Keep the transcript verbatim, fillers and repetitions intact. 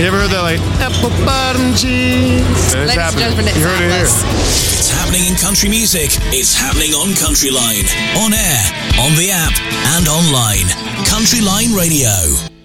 You ever heard that, like, apple bottom jeans? It's Ladies and happening. gentlemen, it's You heard it here. Atlas. It's happening in country music. It's happening on Country Line. On air, on the app, and online. Country Line Radio.